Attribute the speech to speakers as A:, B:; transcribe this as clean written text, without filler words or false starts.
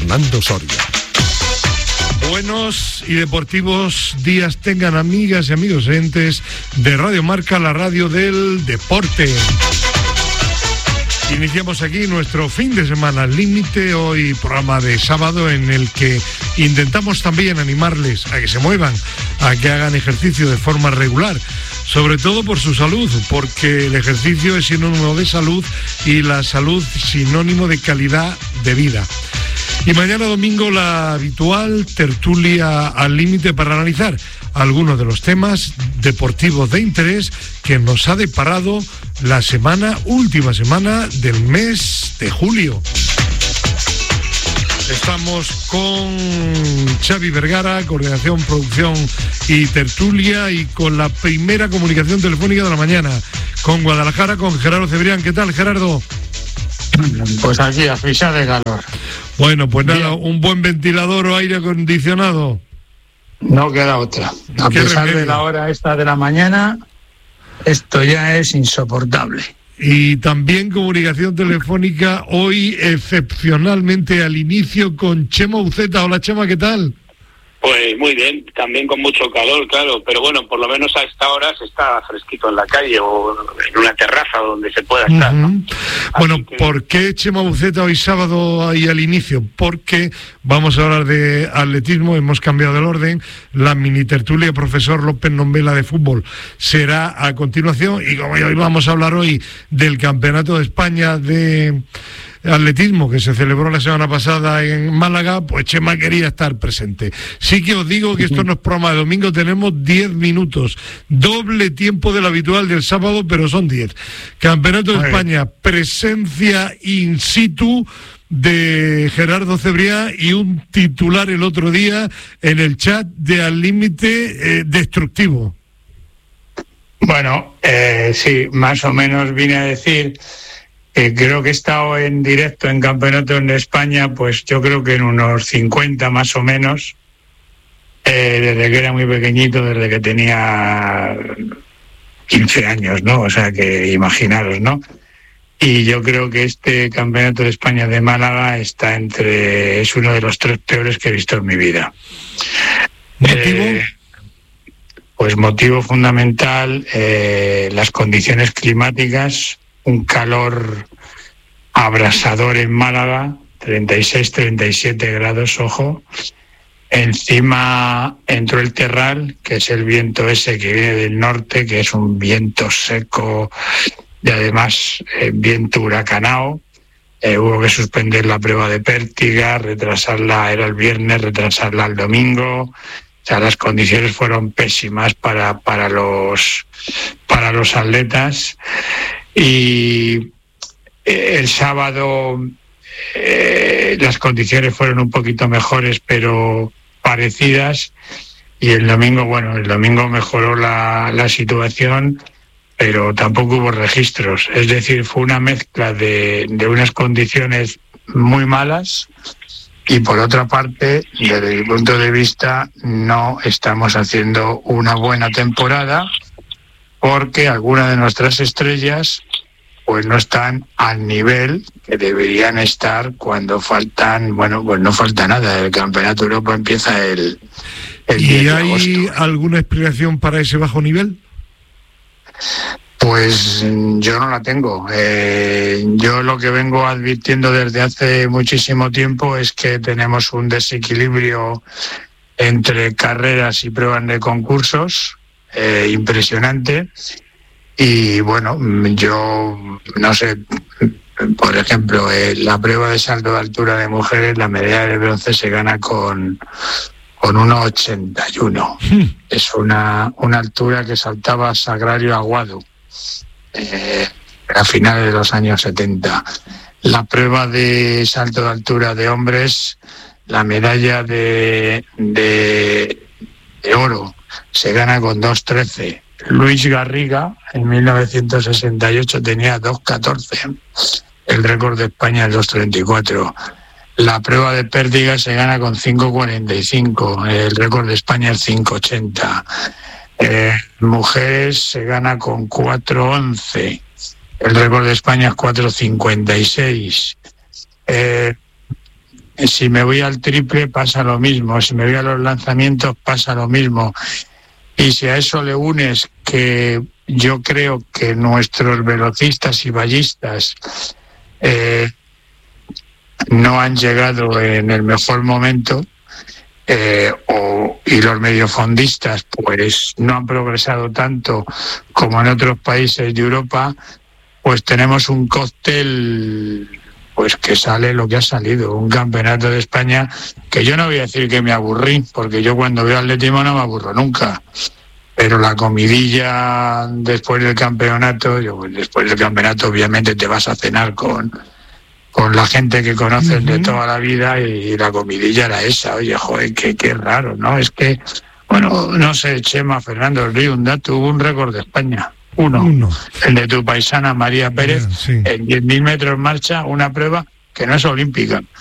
A: Fernando Soria. Buenos y deportivos días tengan amigas y amigos oyentes de Radio Marca, la radio del deporte. Iniciamos aquí nuestro fin de semana límite, hoy programa de sábado en el que intentamos también animarles a que se muevan, a que hagan ejercicio de forma regular, sobre todo por su salud, porque el ejercicio es sinónimo de salud y la salud sinónimo de calidad de vida. Y mañana domingo la habitual tertulia al límite para analizar algunos de los temas deportivos de interés que nos ha deparado la última semana del mes de julio. Estamos con Xavi Vergara, coordinación, producción y tertulia, y con la primera comunicación telefónica de la mañana, con Guadalajara, con Gerardo Cebrián. ¿Qué tal, Gerardo?
B: Pues aquí, asfixiado de calor.
A: Bueno, pues nada, un buen ventilador o aire acondicionado.
B: No queda otra. A pesar de la hora esta de la mañana, esto ya es insoportable.
A: Y también comunicación telefónica hoy excepcionalmente al inicio con Chema Uceta. Hola, Chema, ¿qué tal?
C: Pues muy bien, también con mucho calor, claro, pero bueno, por lo menos a esta hora se está fresquito en la calle o en una terraza donde se pueda estar, ¿no?
A: Bueno, ¿por qué Chema Uceta hoy sábado ahí al inicio? Porque vamos a hablar de atletismo, hemos cambiado el orden, la mini tertulia profesor López Nombela de fútbol será a continuación, y como hoy vamos a hablar hoy del Campeonato de España de atletismo que se celebró la semana pasada en Málaga, pues Chema quería estar presente. Sí que os digo que esto no es programa de domingo, tenemos 10 minutos, doble tiempo del habitual del sábado, pero son 10. Campeonato de España, presencia in situ de Gerardo Cebrián y un titular el otro día en el chat de Al Límite destructivo.
B: Bueno, sí, más o menos vine a decir... creo que he estado en directo en campeonatos de España, pues yo creo que en unos 50 más o menos, desde que era muy pequeñito, desde que tenía 15 años, ¿no? O sea que imaginaros, ¿no? Y yo creo que este campeonato de España de Málaga es uno de los 3 peores que he visto en mi vida.
A: ¿Motivo?
B: Pues motivo fundamental, las condiciones climáticas. Un calor abrasador en Málaga, 36, 37 grados, ojo. Encima entró el terral, que es el viento ese que viene del norte, que es un viento seco y además viento huracanado. Hubo que suspender la prueba de pértiga, retrasarla, era el viernes, retrasarla al domingo. O sea, las condiciones fueron pésimas para los atletas. Y el sábado las condiciones fueron un poquito mejores, pero parecidas. Y el domingo mejoró la situación, pero tampoco hubo registros. Es decir, fue una mezcla de unas condiciones muy malas y, por otra parte, desde mi punto de vista, no estamos haciendo una buena temporada, porque algunas de nuestras estrellas pues no están al nivel que deberían estar cuando faltan, pues no falta nada. El Campeonato de Europa empieza el 10 de agosto.
A: ¿Y hay alguna explicación para ese bajo nivel?
B: Pues yo no la tengo. Yo lo que vengo advirtiendo desde hace muchísimo tiempo es que tenemos un desequilibrio entre carreras y pruebas de concursos impresionante. Y bueno, yo no sé, por ejemplo, la prueba de salto de altura de mujeres, la medalla de bronce se gana con 1,81. Es una altura que saltaba Sagrario Aguado a finales de los años 70. La prueba de salto de altura de hombres, la medalla de oro se gana con 2,13. Luis Garriga en 1968 tenía 2,14. El récord de España es 2,34. La prueba de pértiga se gana con 5,45. El récord de España es 5,80. Mujeres se gana con 4,11. El récord de España es 4,56. Si me voy al triple pasa lo mismo, si me voy a los lanzamientos pasa lo mismo. Y si a eso le unes que yo creo que nuestros velocistas y ballistas no han llegado en el mejor momento, y los mediofondistas pues no han progresado tanto como en otros países de Europa, pues tenemos un cóctel pues que sale lo que ha salido, un campeonato de España que yo no voy a decir que me aburrí, porque yo cuando veo atletismo no me aburro nunca, pero la comidilla después del campeonato, obviamente te vas a cenar con la gente que conoces de toda la vida, y la comidilla era esa. Oye, joder, qué raro, ¿no? Es que, bueno, no sé, Chema, Fernando del Río, un dato, hubo un récord de España. Uno. El de tu paisana María Pérez, sí. En 10.000 metros marcha, una prueba que no es olímpica.